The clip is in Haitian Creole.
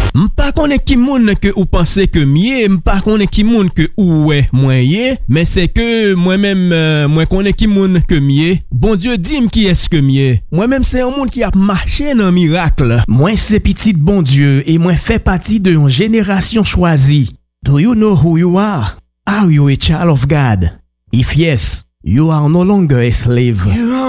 M'pa konnen ki moun que ou pense que mieux, m'pa konnen ki moun que ou ouais moyen, mais c'est que moi-même moi konnen ki moun que mieux. Bon Dieu dit qui est-ce que mieux. Moi-même c'est un monde qui a marché dans miracle. Moi c'est petit bon Dieu et moi fait partie de une génération choisie. Do you know who you are? Are you a child of God? If yes, you are no longer a slave.